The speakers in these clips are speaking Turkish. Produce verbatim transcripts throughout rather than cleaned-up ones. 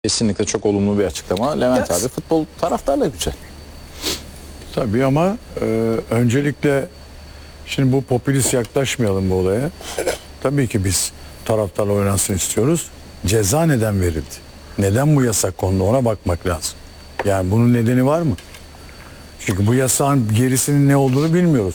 Kesinlikle çok olumlu bir açıklama. Levent Yes. abi futbol taraftarla güzel. Tabii ama e, öncelikle şimdi bu popülist yaklaşmayalım bu olaya. Tabii ki biz taraftarla oynansın istiyoruz. Ceza neden verildi? Neden bu yasak kondu, ona bakmak lazım. Yani bunun nedeni var mı? Çünkü bu yasağın gerisinin ne olduğunu bilmiyoruz.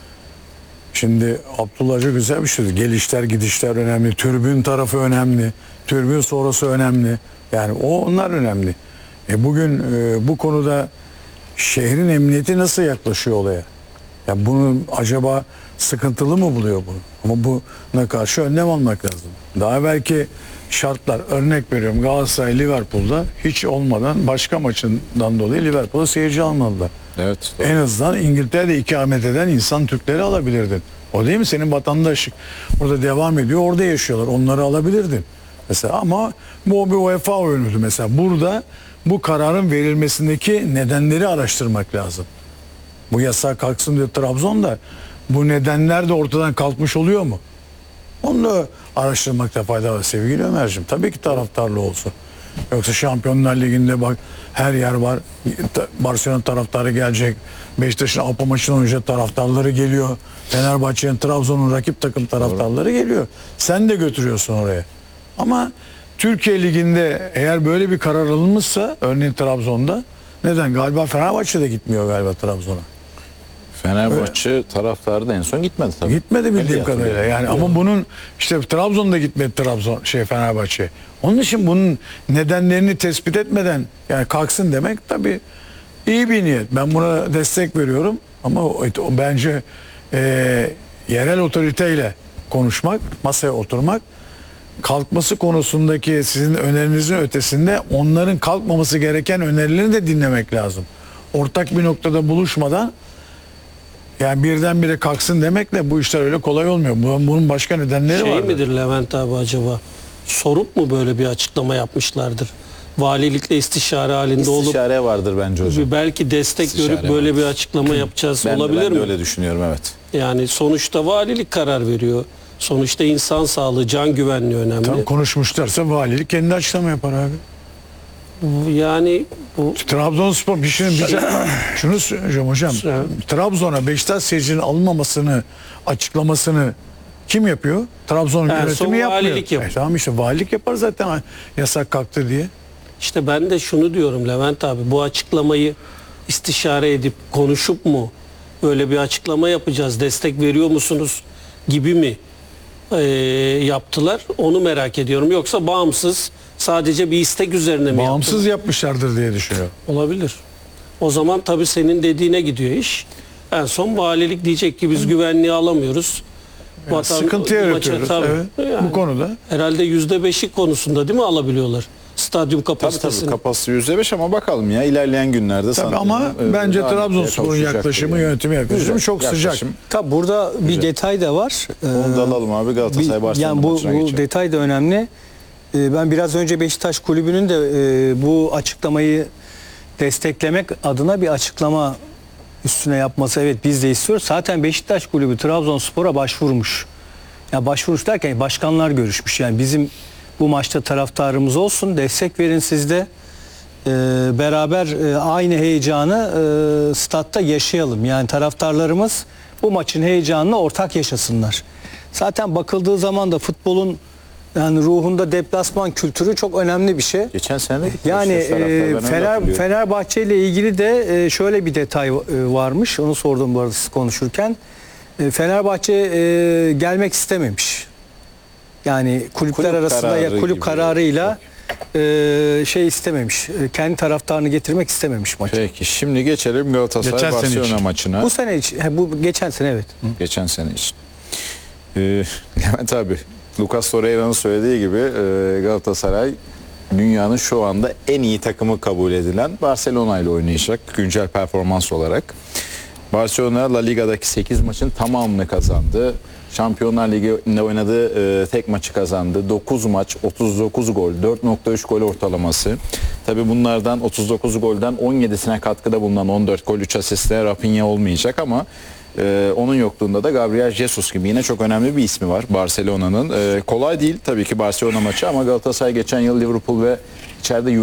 Şimdi Abdullah Hoca güzel bir şey dedi. Gelişler gidişler önemli. Tribün tarafı önemli. Tribün sonrası önemli. Yani o onlar önemli. E bugün e, bu konuda şehrin emniyeti nasıl yaklaşıyor olaya? Ya bunu acaba sıkıntılı mı buluyor bunu? Ama buna karşı önlem almak lazım. Daha belki şartlar, örnek veriyorum, Galatasaray Liverpool'da hiç olmadan başka maçından dolayı Liverpool'a seyirci almadılar. Evet. Doğru. En azından İngiltere'de ikamet eden insan Türkleri alabilirdin. O değil mi? Senin vatandaşlık orada devam ediyor, orada yaşıyorlar. Onları alabilirdin. Mesela ama bu bir UEFA oyunudu mesela. Burada bu kararın verilmesindeki nedenleri araştırmak lazım. Bu yasak kalksın diyor Trabzon'da. Bu nedenler de ortadan kalkmış oluyor mu? Onu da araştırmakta fayda var sevgili Ömerciğim. Tabii ki taraftarlı olsun. Yoksa Şampiyonlar Ligi'nde bak her yer var. Barcelona taraftarı gelecek. Beşiktaş'ın Avrupa maçını oynayacak taraftarları geliyor. Fenerbahçe'nin, Trabzon'un rakip takım taraftarları geliyor. Sen de götürüyorsun oraya. Ama Türkiye Ligi'nde eğer böyle bir karar alınmışsa, örneğin Trabzon'da, neden? Galiba Fenerbahçe'de gitmiyor galiba Trabzon'a. Fenerbahçe Öyle. taraftarı da en son gitmedi tabii. Gitmedi bildiğim Öyle kadarıyla. Yani Yok. ama bunun işte Trabzon'da gitmedi Trabzon şey Fenerbahçe. Onun için bunun nedenlerini tespit etmeden yani kalksın demek tabii iyi bir niyet. Ben buna destek veriyorum ama o, o, bence e, yerel otoriteyle konuşmak, masaya oturmak, kalkması konusundaki sizin önerinizin ötesinde onların kalkmaması gereken önerilerini de dinlemek lazım. Ortak bir noktada buluşmadan yani birdenbire kalksın demekle bu işler öyle kolay olmuyor. Bunun başka nedenleri var. Şey midir Levent abi acaba? Sorup mu böyle bir açıklama yapmışlardır? Valilikle istişare halinde İstişare olup vardır bence hocam. belki destek İstişare görüp böyle vardır. bir açıklama yapacağız Ben, olabilir ben de mi? öyle düşünüyorum, evet. Yani sonuçta valilik karar veriyor. Sonuçta insan sağlığı, can güvenliği önemli. Tam konuşmuşlarsa valilik kendi açıklama yapar abi. Yani bu Trabzonspor bir şey, bir şey şunu söyleyeceğim hocam. Evet. Trabzon'a Beşiktaş seyircinin alınmamasını açıklamasını kim yapıyor? Trabzon En yönetimi son yapmıyor. valilik yapıyor. E, tamam işte valilik yapar zaten yasak kalktı diye. işte ben de şunu diyorum Levent abi, bu açıklamayı istişare edip konuşup mu böyle bir açıklama yapacağız, destek veriyor musunuz gibi mi e, yaptılar, onu merak ediyorum. Yoksa bağımsız sadece bir istek üzerine mi Bağımsız yaptılar? yapmışlardır diye düşünüyorum. Olabilir. O zaman tabii senin dediğine gidiyor iş. En son valilik diyecek ki biz güvenliği alamıyoruz. Yani Vatan- sıkıntı maça- yaratıyoruz. tabii. Evet, Yani bu konuda. herhalde yüzde beşi konusunda değil mi alabiliyorlar? Stadyum Tabii kapasitesini. tabii kapasite yüzde beş ama bakalım ya ilerleyen günlerde Tabii sanırım, ama e, bence daha Trabzonspor'un kavuşacaktır yaklaşımı, yani. yönetimi yaklaşımı Güzel, çok sıcak. yaklaşım. Tabi burada bir Güzel. detay da var. Onu da alalım abi, Galatasaray Bir- Barcelona yani bu, maçına bu geçelim. detay da önemli. Ee, Ben biraz önce Beşiktaş Kulübü'nün de e, bu açıklamayı desteklemek adına bir açıklama üstüne yapması, evet biz de istiyoruz. Zaten Beşiktaş Kulübü Trabzonspor'a başvurmuş. Ya başvurmuş derken başkanlar görüşmüş. Yani bizim bu maçta taraftarımız olsun, destek verin siz de. Ee, beraber e, aynı heyecanı e, statta yaşayalım. Yani taraftarlarımız bu maçın heyecanını ortak yaşasınlar. Zaten bakıldığı zaman da futbolun yani ruhunda deplasman kültürü çok önemli bir şey. Geçen sene de gitmiş Yani Beşiktaş taraftarı, ben e, öyle Fener, hatırlıyorum. Fenerbahçe ile ilgili de e, şöyle bir detay e, varmış. Onu sordum bu arada siz konuşurken. E, Fenerbahçe e, gelmek istememiş. Yani kulüpler Kulüp arasında ya kararı kulüp gibi. kararıyla e, şey istememiş. E, kendi taraftarını getirmek istememiş maçı. Peki şimdi geçelim Galatasaray Geçen sene Barcelona için. maçına. Bu sene için, he, bu geçen sene evet. Geçen sene için. Ee, Levent abi, Lucas Torreira'nın söylediği gibi e, Galatasaray dünyanın şu anda en iyi takımı kabul edilen Barcelona ile oynayacak güncel performans olarak. Barcelona La Liga'daki sekiz maçın tamamını kazandı. Şampiyonlar Ligi'nde oynadığı e, tek maçı kazandı. dokuz maç, otuz dokuz gol, dört nokta üç gol ortalaması. Tabii bunlardan otuz dokuz golden on yedisine katkıda bulunan on dört gol, üç asiste Rafinha olmayacak ama Ee, onun yokluğunda da Gabriel Jesus gibi yine çok önemli bir ismi var Barcelona'nın. Ee, kolay değil tabii ki Barcelona maçı ama Galatasaray geçen yıl Liverpool ve içeride